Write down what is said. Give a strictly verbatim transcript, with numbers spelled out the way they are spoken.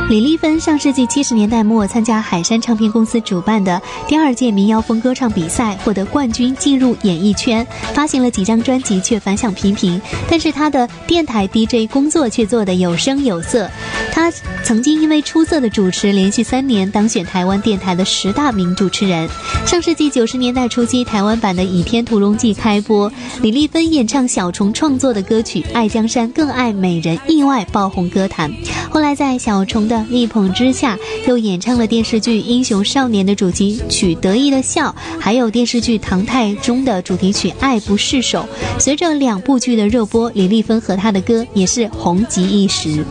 李丽芬上世纪七十年代末参加海山唱片公司主办的第二届民谣风歌唱比赛，获得冠军，进入演艺圈，发行了几张专辑，却反响平平。但是他的电台 D J 工作却做得有声有色。他曾经因为出色的主持，连续三年当选台湾电台的十大名主持人。上世纪九十年代初期，台湾版的《倚天屠龙记》开播，李丽芬演唱小虫创作的歌曲《爱江山更爱美人》，意外爆红歌坛。后来在小虫的力捧之下，又演唱了电视剧《英雄少年》的主题曲《得意的笑》，还有电视剧《唐太宗》的主题曲《爱不释手》。随着两部剧的热播，李丽芬和她的歌也是红极一时。